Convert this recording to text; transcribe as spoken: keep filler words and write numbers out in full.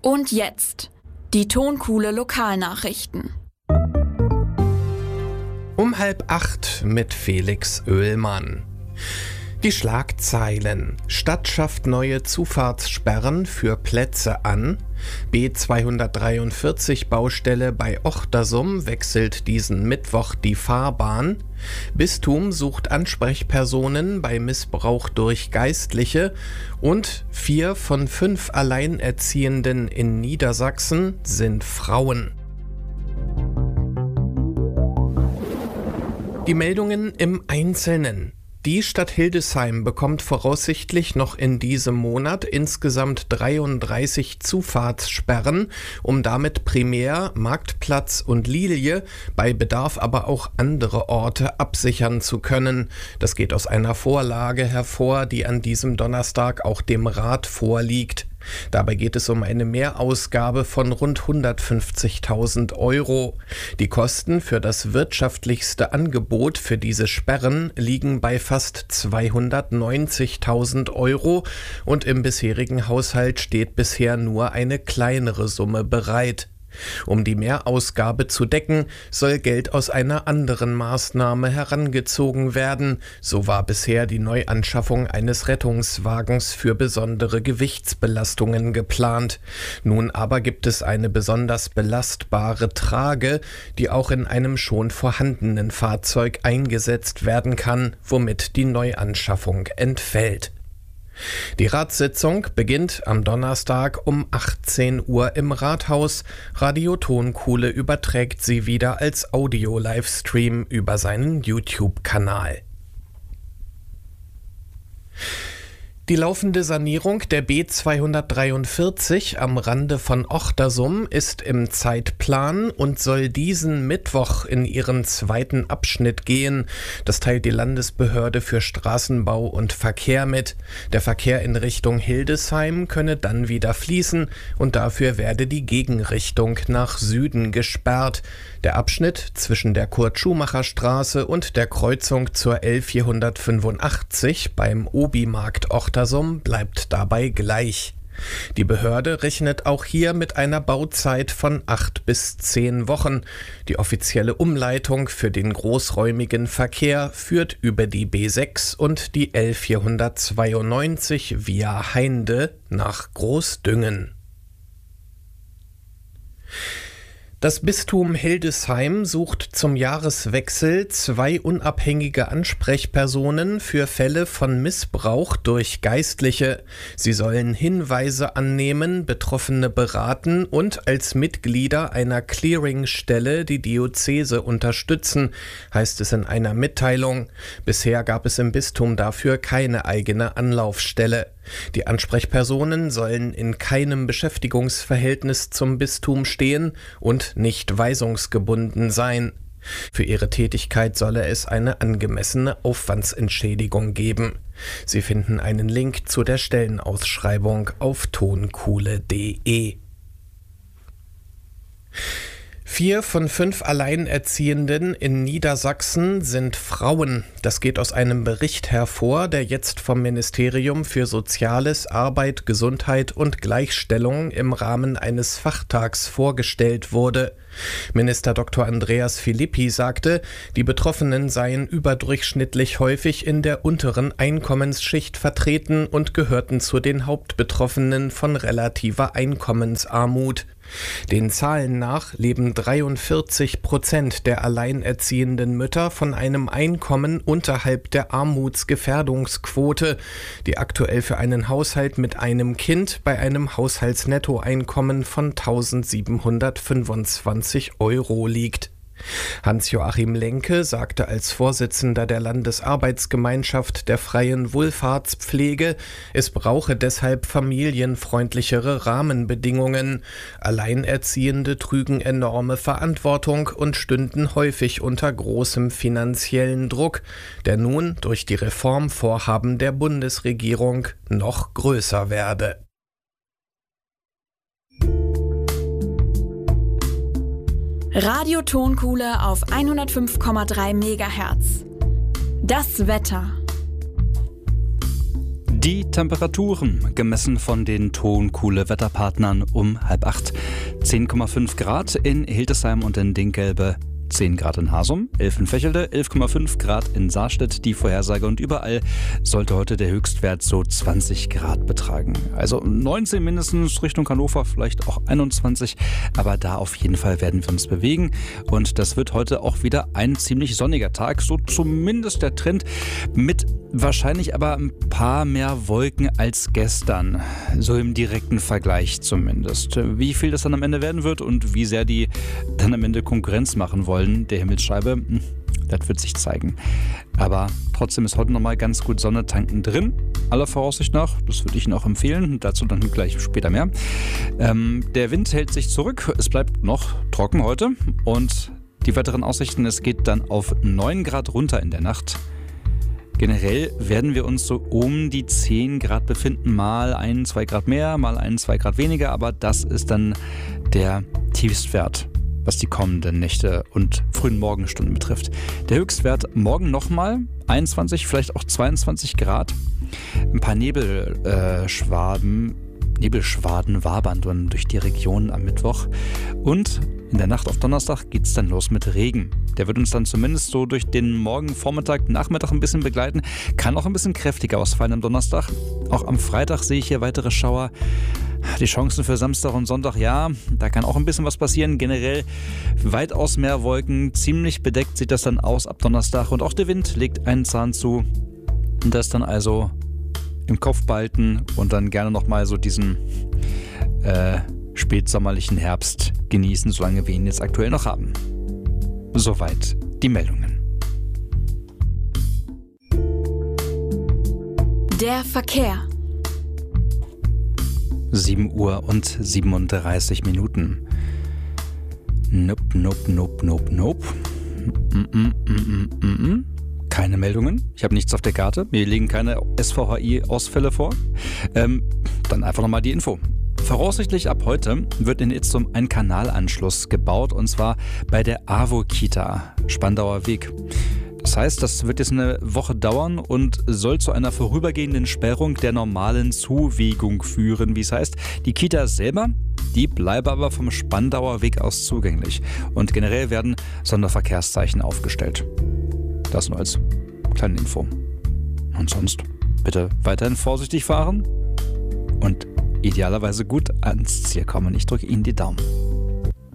Und jetzt die Tonkuhle Lokalnachrichten. Um halb acht mit Felix Oehlmann. Die Schlagzeilen: Stadt schafft neue Zufahrtssperren für Plätze an. B zweihundertdreiundvierzig Baustelle bei Ochtersum wechselt diesen Mittwoch die Fahrbahn. Bistum sucht Ansprechpersonen bei Missbrauch durch Geistliche. Und vier von fünf Alleinerziehenden in Niedersachsen sind Frauen. Die Meldungen im Einzelnen. Die Stadt Hildesheim bekommt voraussichtlich noch in diesem Monat insgesamt dreiunddreißig Zufahrtssperren, um damit primär Marktplatz und Lilie, bei Bedarf aber auch andere Orte absichern zu können. Das geht aus einer Vorlage hervor, die an diesem Donnerstag auch dem Rat vorliegt. Dabei geht es um eine Mehrausgabe von rund hundertfünfzigtausend Euro. Die Kosten für das wirtschaftlichste Angebot für diese Sperren liegen bei fast zweihundertneunzigtausend Euro und im bisherigen Haushalt steht bisher nur eine kleinere Summe bereit. Um die Mehrausgabe zu decken, soll Geld aus einer anderen Maßnahme herangezogen werden. So war bisher die Neuanschaffung eines Rettungswagens für besondere Gewichtsbelastungen geplant. Nun aber gibt es eine besonders belastbare Trage, die auch in einem schon vorhandenen Fahrzeug eingesetzt werden kann, womit die Neuanschaffung entfällt. Die Ratssitzung beginnt am Donnerstag um achtzehn Uhr im Rathaus. Radio Tonkuhle überträgt sie wieder als Audio-Livestream über seinen YouTube-Kanal. Die laufende Sanierung der B zweihundertdreiundvierzig am Rande von Ochtersum ist im Zeitplan und soll diesen Mittwoch in ihren zweiten Abschnitt gehen. Das teilt die Landesbehörde für Straßenbau und Verkehr mit. Der Verkehr in Richtung Hildesheim könne dann wieder fließen und dafür werde die Gegenrichtung nach Süden gesperrt. Der Abschnitt zwischen der Kurt-Schumacher-Straße und der Kreuzung zur L vierhundertfünfundachtzig beim Obi-Markt Ochtersum bleibt dabei gleich. Die Behörde rechnet auch hier mit einer Bauzeit von acht bis zehn Wochen. Die offizielle Umleitung für den großräumigen Verkehr führt über die B sechs und die L vierhundertzweiundneunzig via Hainde nach Großdüngen. Das Bistum Hildesheim sucht zum Jahreswechsel zwei unabhängige Ansprechpersonen für Fälle von Missbrauch durch Geistliche. Sie sollen Hinweise annehmen, Betroffene beraten und als Mitglieder einer Clearingstelle die Diözese unterstützen, heißt es in einer Mitteilung. Bisher gab es im Bistum dafür keine eigene Anlaufstelle. Die Ansprechpersonen sollen in keinem Beschäftigungsverhältnis zum Bistum stehen und nicht weisungsgebunden sein. Für ihre Tätigkeit solle es eine angemessene Aufwandsentschädigung geben. Sie finden einen Link zu der Stellenausschreibung auf tonkuhle punkt de. Vier von fünf Alleinerziehenden in Niedersachsen sind Frauen. Das geht aus einem Bericht hervor, der jetzt vom Ministerium für Soziales, Arbeit, Gesundheit und Gleichstellung im Rahmen eines Fachtags vorgestellt wurde. Minister Doktor Andreas Philippi sagte, die Betroffenen seien überdurchschnittlich häufig in der unteren Einkommensschicht vertreten und gehörten zu den Hauptbetroffenen von relativer Einkommensarmut. Den Zahlen nach leben dreiundvierzig Prozent der alleinerziehenden Mütter von einem Einkommen unterhalb der Armutsgefährdungsquote, die aktuell für einen Haushalt mit einem Kind bei einem Haushaltsnettoeinkommen von tausendsiebenhundertfünfundzwanzig Euro liegt. Hans-Joachim Lenke sagte als Vorsitzender der Landesarbeitsgemeinschaft der freien Wohlfahrtspflege, es brauche deshalb familienfreundlichere Rahmenbedingungen. Alleinerziehende trügen enorme Verantwortung und stünden häufig unter großem finanziellen Druck, der nun durch die Reformvorhaben der Bundesregierung noch größer werde. Radio Tonkuhle auf hundertfünf Komma drei Megahertz. Das Wetter. Die Temperaturen, gemessen von den Tonkuhle-Wetterpartnern um halb acht. zehn Komma fünf Grad in Hildesheim und in Dinkgelbe. zehn Grad in Hasum, elf in Vechelde, elf Komma fünf Grad in Saarstedt, die Vorhersage, und überall sollte heute der Höchstwert so zwanzig Grad betragen. Also neunzehn mindestens Richtung Hannover, vielleicht auch einundzwanzig, aber da auf jeden Fall werden wir uns bewegen und das wird heute auch wieder ein ziemlich sonniger Tag, so zumindest der Trend, mit wahrscheinlich aber ein paar mehr Wolken als gestern, so im direkten Vergleich zumindest. Wie viel das dann am Ende werden wird und wie sehr die dann am Ende Konkurrenz machen wollen, der Himmelsscheibe, das wird sich zeigen. Aber trotzdem ist heute nochmal ganz gut Sonne tanken drin, aller Voraussicht nach. Das würde ich Ihnen auch empfehlen, dazu dann gleich später mehr. Ähm, der Wind hält sich zurück, es bleibt noch trocken heute und die weiteren Aussichten, es geht dann auf neun Grad runter in der Nacht. Generell werden wir uns so um die zehn Grad befinden, mal ein, zwei Grad mehr, mal ein, zwei Grad weniger, aber das ist dann der Tiefstwert, was die kommenden Nächte und frühen Morgenstunden betrifft. Der Höchstwert morgen nochmal einundzwanzig, vielleicht auch zweiundzwanzig Grad. Ein paar Nebelschwaden, Nebelschwaden wabern dann durch die Region am Mittwoch. Und in der Nacht auf Donnerstag geht es dann los mit Regen. Der wird uns dann zumindest so durch den Morgen, Vormittag, Nachmittag ein bisschen begleiten. Kann auch ein bisschen kräftiger ausfallen am Donnerstag. Auch am Freitag sehe ich hier weitere Schauer. Die Chancen für Samstag und Sonntag, ja, da kann auch ein bisschen was passieren. Generell weitaus mehr Wolken, ziemlich bedeckt sieht das dann aus ab Donnerstag. Und auch der Wind legt einen Zahn zu. Und das dann also im Kopf behalten und dann gerne nochmal so diesen äh, spätsommerlichen Herbst genießen, solange wir ihn jetzt aktuell noch haben. Soweit die Meldungen. Der Verkehr. sieben Uhr und siebenunddreißig Minuten. Nope, nope, nope, nope, nope. Mm, mm, mm, mm, mm. Keine Meldungen. Ich habe nichts auf der Karte. Mir liegen keine S V H I-Ausfälle vor. Ähm, dann einfach nochmal die Info. Voraussichtlich ab heute wird in Itzum ein Kanalanschluss gebaut, und zwar bei der AWO-Kita, Spandauer Weg. Das heißt, das wird jetzt eine Woche dauern und soll zu einer vorübergehenden Sperrung der normalen Zuwegung führen. Wie es heißt, die Kita selber, die bleibe aber vom Spandauer Weg aus zugänglich. Und generell werden Sonderverkehrszeichen aufgestellt. Das nur als kleine Info. Und sonst bitte weiterhin vorsichtig fahren und idealerweise gut ans Ziel kommen. Ich drücke Ihnen die Daumen.